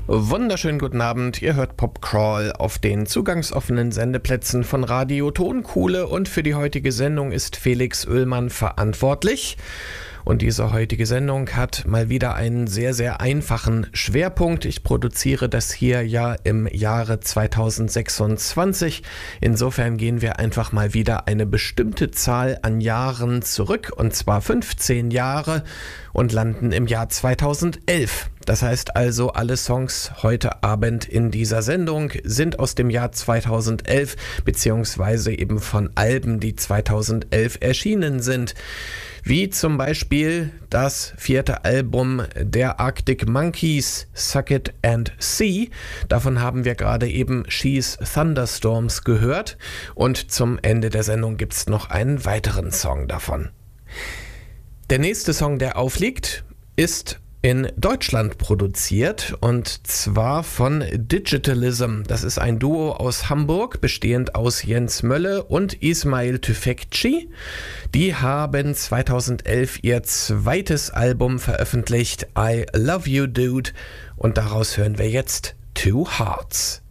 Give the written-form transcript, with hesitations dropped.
Wunderschönen guten Abend, ihr hört Popcrawl auf den zugangsoffenen Sendeplätzen von Radio Tonkuhle und für die heutige Sendung ist Felix Oehlmann verantwortlich. Und diese heutige Sendung hat mal wieder einen sehr, sehr einfachen Schwerpunkt. Ich produziere das hier ja im Jahre 2026. Insofern gehen wir einfach mal wieder eine bestimmte Zahl an Jahren zurück, und zwar 15 Jahre, und landen im Jahr 2011. Das heißt also, alle Songs heute Abend in dieser Sendung sind aus dem Jahr 2011, beziehungsweise eben von Alben, die 2011 erschienen sind. Wie zum Beispiel das 4. Album der Arctic Monkeys, Suck It and See. Davon haben wir gerade eben She's Thunderstorms gehört. Und zum Ende der Sendung gibt's noch einen weiteren Song davon. Der nächste Song, der aufliegt, ist in Deutschland produziert, und zwar von Digitalism. Das ist ein Duo aus Hamburg, bestehend aus Jens Mölle und Ismail Tüfekci. Die haben 2011 ihr zweites Album veröffentlicht, I Love You Dude, und daraus hören wir jetzt Two Hearts.